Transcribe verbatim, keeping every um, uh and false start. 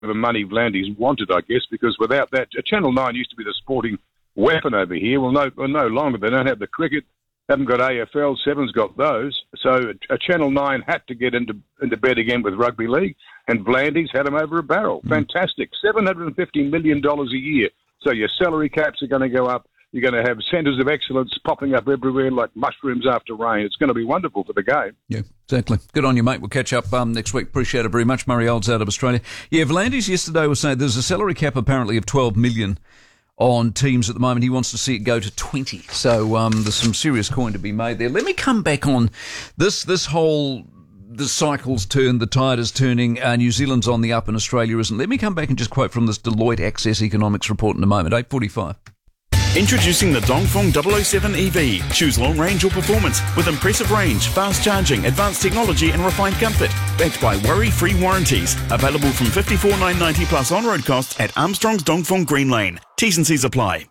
the money V'landys wanted, I guess, because without that, Channel nine used to be the sporting weapon over here. Well, no, well, no longer. They don't have the cricket, haven't got A F L, Seven's got those. So a Channel nine had to get into into bed again with rugby league, and V'landys had them over a barrel. Mm. Fantastic. seven hundred fifty million dollars a year. So your salary caps are going to go up. You're going to have centres of excellence popping up everywhere like mushrooms after rain. It's going to be wonderful for the game. Yeah, exactly. Good on you, mate. We'll catch up um, next week. Appreciate it very much. Murray Olds out of Australia. Yeah, V'landys yesterday was saying there's a salary cap apparently of twelve million dollars on teams at the moment. He wants to see it go to twenty. So um, there's some serious coin to be made there. Let me come back on this this whole... The cycle's turned, the tide is turning, uh, New Zealand's on the up and Australia isn't. Let me come back and just quote from this Deloitte Access Economics report in a moment. eight forty-five. Introducing the Dongfeng double oh seven E V. Choose long range or performance with impressive range, fast charging, advanced technology and refined comfort. Backed by worry-free warranties. Available from fifty-four thousand nine hundred ninety plus on-road costs at Armstrong's Dongfeng Green Lane. T's and C's apply.